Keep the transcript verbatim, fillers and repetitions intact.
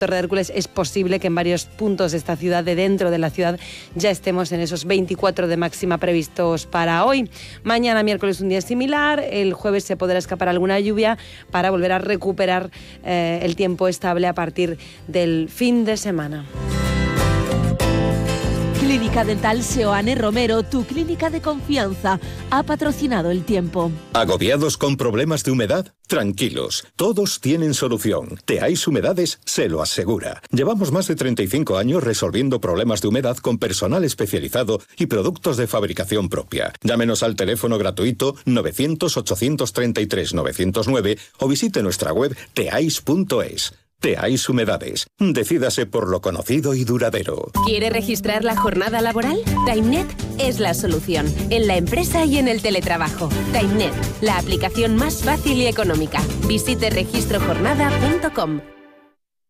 Torre de Hércules es posible que en varios puntos de esta ciudad, de dentro de la ciudad, ya estemos en esos veinticuatro de máxima previstos para hoy. Mañana miércoles un día similar, el jueves se podrá escapar alguna lluvia para volver a recuperar eh, el tiempo estable a partir del fin de semana. Clínica Dental Seoane Romero, tu clínica de confianza, ha patrocinado el tiempo. ¿Agobiados con problemas de humedad? Tranquilos, todos tienen solución. Teais Humedades se lo asegura. Llevamos más de treinta y cinco años resolviendo problemas de humedad con personal especializado y productos de fabricación propia. Llámenos al teléfono gratuito novecientos, ochocientos treinta y tres, novecientos nueve o visite nuestra web teais punto es. Teais Humedades. Decídase por lo conocido y duradero. ¿Quiere registrar la jornada laboral? TimeNet es la solución. En la empresa y en el teletrabajo. TimeNet, la aplicación más fácil y económica. Visite registro jornada punto com.